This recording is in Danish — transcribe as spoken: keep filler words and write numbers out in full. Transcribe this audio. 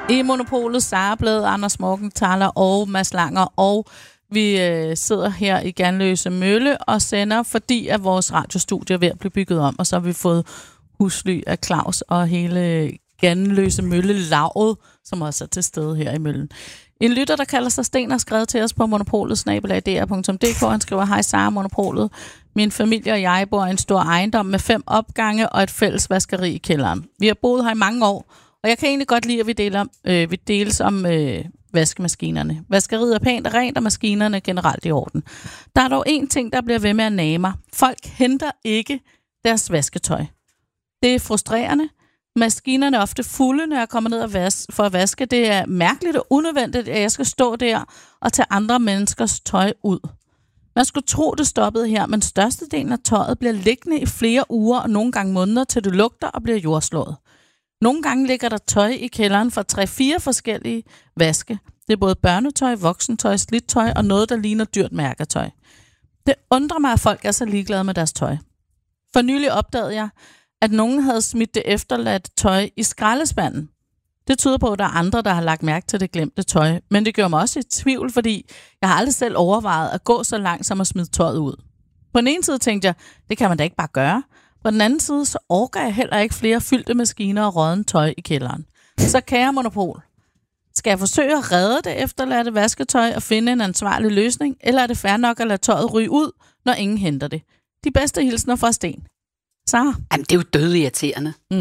I Monopolet, Sara Blæd, Anders Morgenthaler og Mads Langer, og vi øh, sidder her i Ganløse Mølle og sender, fordi at vores radiostudie er ved at blive bygget om, og så har vi fået husly af Claus og hele Ganløse Mølle-lavet, som også er til stede her i Møllen. En lytter, der kalder sig Sten, har skrevet til os på monopolet snabel-a d r punktum d k. Han skriver: Hej Sara, Monopolet. Min familie og jeg bor i en stor ejendom med fem opgange og et fælles vaskeri i kælderen. Vi har boet her i mange år, og jeg kan egentlig godt lide, at vi, deler, øh, vi deles om øh, vaskemaskinerne. Vaskeriet er pænt og rent, og maskinerne er generelt i orden. Der er dog én ting, der bliver ved med at nage mig. Folk henter ikke deres vasketøj. Det er frustrerende. Maskinerne er ofte fulde, når jeg kommer ned og vas- for at vaske. Det er mærkeligt og unødvendigt, at jeg skal stå der og tage andre menneskers tøj ud. Man skulle tro, det stoppede her, men størstedelen af tøjet bliver liggende i flere uger og nogle gange måneder, til det lugter og bliver jordslået. Nogle gange ligger der tøj i kælderen fra tre-fire forskellige vaske. Det er både børnetøj, voksentøj, slidt tøj og noget, der ligner dyrt mærketøj. Det undrer mig, at folk er så ligeglade med deres tøj. For nylig opdagede jeg, at nogen havde smidt det efterladt tøj i skraldespanden. Det tyder på, at der er andre, der har lagt mærke til det glemte tøj. Men det gør mig også i tvivl, fordi jeg har aldrig selv overvejet at gå så langt som at smide tøjet ud. På den ene side tænkte jeg, det kan man da ikke bare gøre. På den anden side, så orker jeg heller ikke flere fyldte maskiner og rådden tøj i kælderen. Så kære Monopol, skal jeg forsøge at redde det efterladte vasketøj og finde en ansvarlig løsning, eller er det fair nok at lade tøjet ryge ud, når ingen henter det? De bedste hilsner fra Sten. Sara? Jamen, det er jo dødirriterende. Mm.